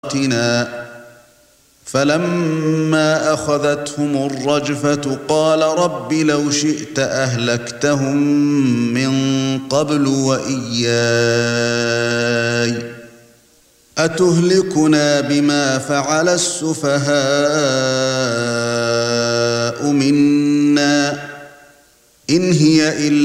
فلما أخذتهم الرجفة قال رب لو شئت أهلكتهم من قبل وإياي أتهلكنا بما فعل السفهاء منا إن هي إلا